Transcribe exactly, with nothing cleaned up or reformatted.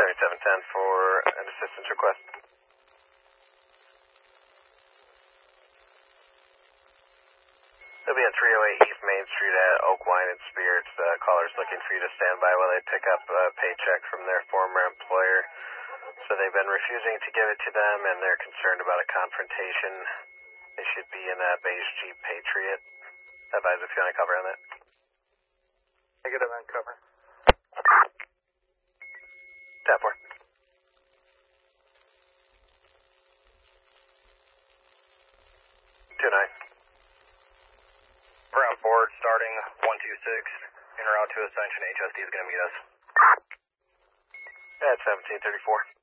seventy-seven ten for an assistance request. They'll be at three oh eight East Main Street at Oak Wine and Spirits. Uh, callers looking for you to stand by while they pick up a paycheck from their former employer. So they've been refusing to give it to them, and they're concerned about a confrontation. They should be in a beige Jeep Patriot. Advise if you want to cover on that. Negative on cover. Tap four. Two nine. Ground forward, starting one two six, en route to Ascension. H S D is going to meet us. At seventeen thirty-four.